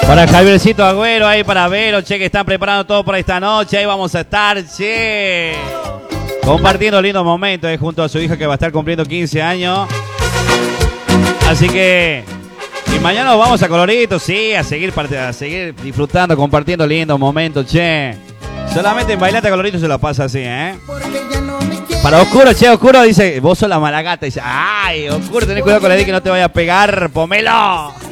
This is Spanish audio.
Para Javiercito Agüero, ahí para Vero, che, que están preparando todo para esta noche. Ahí vamos a estar, che. Compartiendo lindos momentos junto a su hija que va a estar cumpliendo 15 años. Así que... Y mañana nos vamos a Colorito, sí, a seguir disfrutando, compartiendo lindos momentos, che. Solamente en Bailate a Colorito se lo pasa así, ¿eh? Para Oscuro, che, Oscuro dice, vos sos la mala gata. Dice, ay, Oscuro, tenés cuidado con la D que no te vaya a pegar, pomelo.